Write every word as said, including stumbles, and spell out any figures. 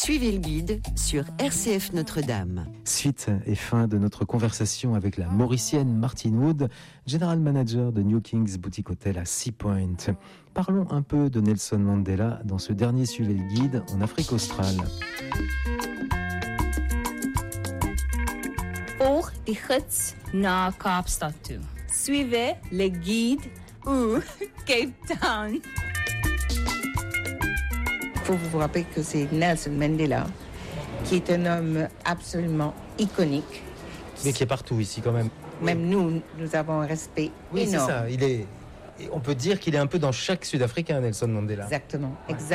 Suivez le guide sur R C F Notre-Dame. Suite et fin de notre conversation avec la Mauricienne Martine Wood, General Manager de New Kings Boutique Hotel à Sea Point. Parlons un peu de Nelson Mandela dans ce dernier Suivez le guide en Afrique australe. Volg die gids naar Kaapstad toe. Suivez le guide ou Cape Town. Il faut vous rappeler que c'est Nelson Mandela, qui est un homme absolument iconique. Mais qui est partout ici quand même. Même nous, nous avons un respect oui, énorme. Oui, c'est ça. Il est... On peut dire qu'il est un peu dans chaque Sud-Africain, Nelson Mandela. Exactement. Ouais.